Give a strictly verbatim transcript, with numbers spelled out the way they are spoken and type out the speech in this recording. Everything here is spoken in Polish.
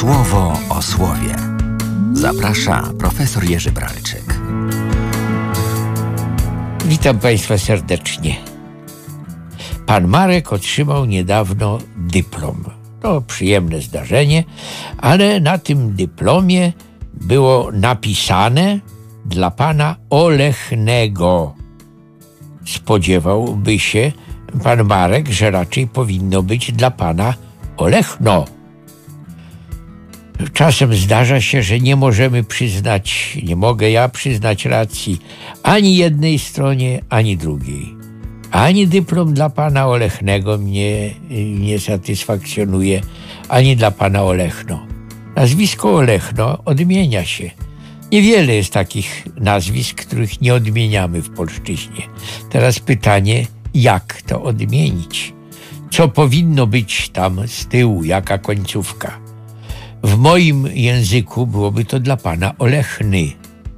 Słowo o słowie. Zaprasza profesor Jerzy Bralczyk. Witam Państwa serdecznie. Pan Marek otrzymał niedawno dyplom. To przyjemne zdarzenie, ale na tym dyplomie było napisane dla pana Olechnego. Spodziewałby się pan Marek, że raczej powinno być dla pana Olechno. Czasem zdarza się, że nie możemy przyznać, nie mogę ja przyznać racji ani jednej stronie, ani drugiej. Ani dyplom dla pana Olechnego mnie nie satysfakcjonuje, ani dla pana Olechno. Nazwisko Olechno odmienia się. Niewiele jest takich nazwisk, których nie odmieniamy w polszczyźnie. Teraz pytanie, jak to odmienić? Co powinno być tam z tyłu, jaka końcówka? W moim języku byłoby to dla pana Olechny.